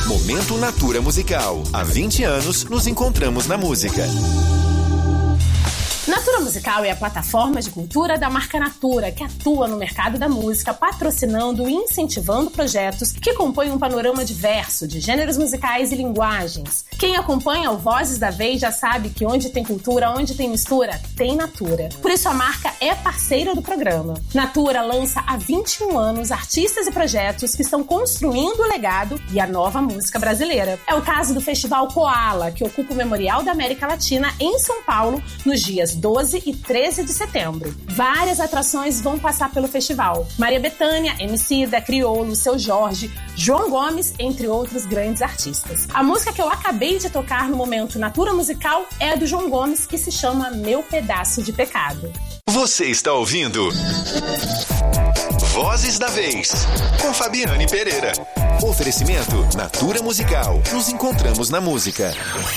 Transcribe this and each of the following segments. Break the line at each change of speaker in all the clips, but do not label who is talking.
Momento Natura Musical. Há 20 anos nos encontramos na música.
Natura Musical é a plataforma de cultura da marca Natura, que atua no mercado da música, patrocinando e incentivando projetos que compõem um panorama diverso de gêneros musicais e linguagens. Quem acompanha o Vozes da Vez já sabe que onde tem cultura, onde tem mistura, tem Natura. Por isso a marca é parceira do programa. Natura lança há 21 anos artistas e projetos que estão construindo o legado e a nova música brasileira. É o caso do Festival Koala, que ocupa o Memorial da América Latina em São Paulo, nos dias 12 e 13 de setembro. Várias atrações vão passar pelo festival. Maria Bethânia, Emicida, Criolo, Seu Jorge, João Gomes, entre outros grandes artistas. A música que eu acabei de tocar no Momento Natura Musical é a do João Gomes, que se chama Meu Pedaço de Pecado.
Você está ouvindo Vozes da Vez, com Fabiane Pereira. Oferecimento Natura Musical. Nos encontramos na música.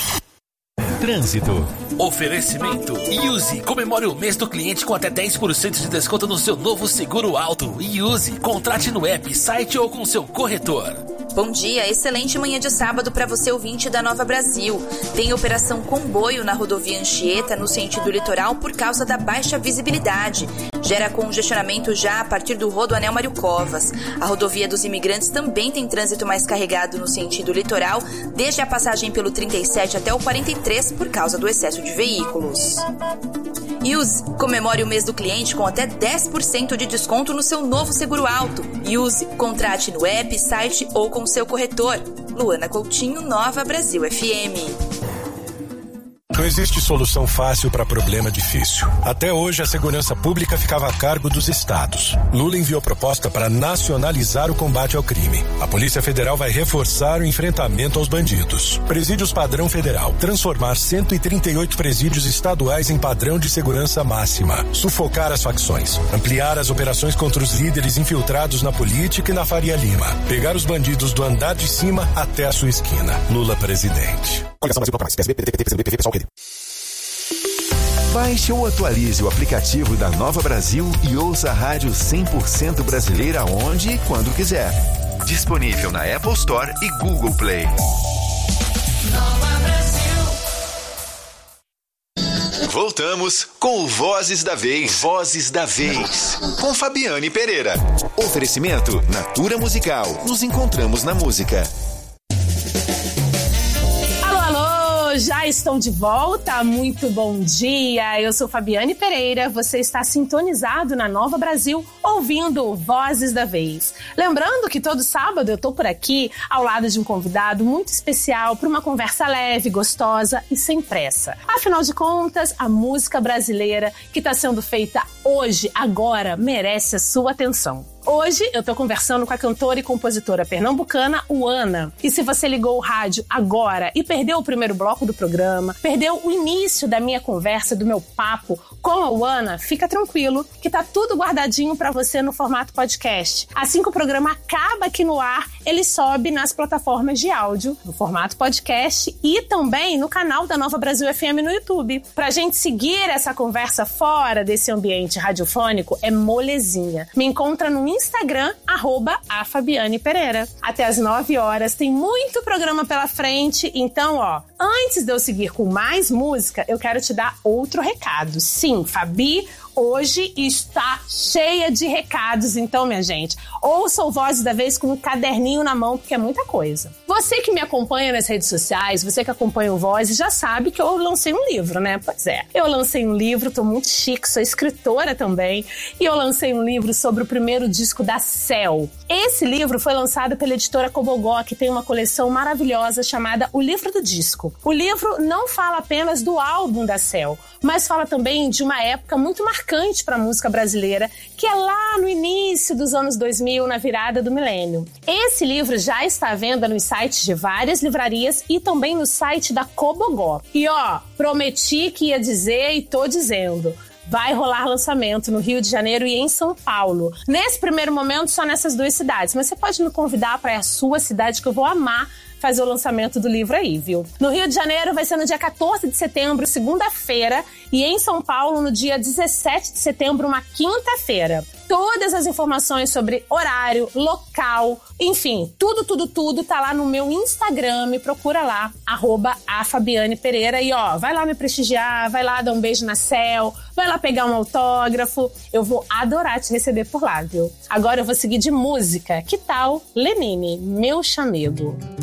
Trânsito. Oferecimento Use. Comemore o mês do cliente com até 10% de desconto no seu novo seguro auto. Use. Contrate no app, site ou com seu corretor.
Bom dia, excelente manhã de sábado para você ouvinte da Nova Brasil. Tem operação comboio na rodovia Anchieta no sentido litoral por causa da baixa visibilidade. Gera congestionamento já a partir do Rodoanel Mário Covas. A rodovia dos Imigrantes também tem trânsito mais carregado no sentido litoral, desde a passagem pelo 37 até o 43 por causa do excesso de veículos. Use. Comemore o mês do cliente com até 10% de desconto no seu novo seguro auto. Use. Contrate no app, site ou com seu corretor. Luana Coutinho, Nova Brasil FM.
Não existe solução fácil para problema difícil. Até hoje, a segurança pública ficava a cargo dos estados. Lula enviou proposta para nacionalizar o combate ao crime. A Polícia Federal vai reforçar o enfrentamento aos bandidos. Presídios padrão federal. Transformar 138 presídios estaduais em padrão de segurança máxima. Sufocar as facções. Ampliar as operações contra os líderes infiltrados na política e na Faria Lima. Pegar os bandidos do andar de cima até a sua esquina. Lula presidente.
Baixe ou atualize o aplicativo da Nova Brasil e ouça a rádio 100% brasileira onde e quando quiser. Disponível na Apple Store e Google Play.
Nova Brasil.
Voltamos com o Vozes da Vez. Vozes da Vez. Com Fabiane Pereira. Oferecimento Natura Musical. Nos encontramos na música.
Já estão de volta, muito bom dia, eu sou Fabiane Pereira, você está sintonizado na Nova Brasil, ouvindo Vozes da Vez. Lembrando que todo sábado eu tô por aqui, ao lado de um convidado muito especial, para uma conversa leve, gostosa e sem pressa. Afinal de contas, a música brasileira que está sendo feita hoje, agora, merece a sua atenção. Hoje eu tô conversando com a cantora e compositora pernambucana Uana. E se você ligou o rádio agora e perdeu o primeiro bloco do programa, perdeu o início da minha conversa, do meu papo com a Uana, fica tranquilo que tá tudo guardadinho pra você no formato podcast. Assim que o programa acaba aqui no ar, ele sobe nas plataformas de áudio, no formato podcast e também no canal da Nova Brasil FM no YouTube. Pra gente seguir essa conversa fora desse ambiente radiofônico é molezinha. Me encontra no Instagram, @afabianepereira. Até às 9 horas, tem muito programa pela frente, então, antes de eu seguir com mais música, eu quero te dar outro recado. Sim, Fabi hoje está cheia de recados, então, minha gente, ouça o Vozes da Vez com um caderninho na mão, porque é muita coisa. Você que me acompanha nas redes sociais, você que acompanha o Vozes, já sabe que eu lancei um livro, né? Pois é, eu lancei um livro, tô muito chique, sou escritora também, e eu lancei um livro sobre o primeiro disco da Cell. Esse livro foi lançado pela editora Cobogó, que tem uma coleção maravilhosa chamada O Livro do Disco. O livro não fala apenas do álbum da Cell, mas fala também de uma época muito marcante para a música brasileira, que é lá no início dos anos 2000, na virada do milênio. Esse livro já está à venda nos sites de várias livrarias e também no site da Cobogó. E prometi que ia dizer e tô dizendo. Vai rolar lançamento no Rio de Janeiro e em São Paulo. Nesse primeiro momento, só nessas duas cidades. Mas você pode me convidar para a sua cidade, que eu vou amar fazer o lançamento do livro aí, viu? No Rio de Janeiro vai ser no dia 14 de setembro, segunda-feira, e em São Paulo no dia 17 de setembro, uma quinta-feira. todas as informações sobre horário, local, enfim, tudo tá lá no meu Instagram, me procura lá, @afabianepereira, e ó, vai lá me prestigiar, vai lá dar um beijo na Cel, vai lá pegar um autógrafo, eu vou adorar te receber por lá, viu? Agora eu vou seguir de música, que tal Lenine, Meu Chamego?